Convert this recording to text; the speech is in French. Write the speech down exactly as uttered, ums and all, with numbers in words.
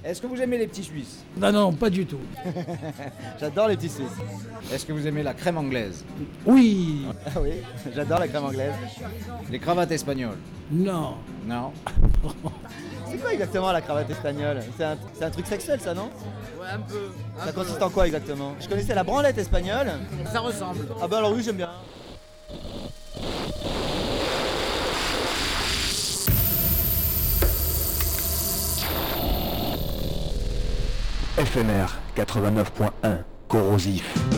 Est-ce que vous aimez les petits Suisses? Non, non, pas du tout. J'adore les petits Suisses. Est-ce que vous aimez la crème anglaise? Oui. Ah oui, j'adore la crème anglaise. Les cravates espagnoles? Non. Non. C'est quoi exactement la cravate espagnole? C'est un, c'est un truc sexuel ça, non? Ouais, un peu. Un Ça peu. consiste en quoi exactement? Je connaissais la branlette espagnole. Ça ressemble. Ah bah alors oui, j'aime bien. F M R quatre-vingt-neuf point un, corrosif.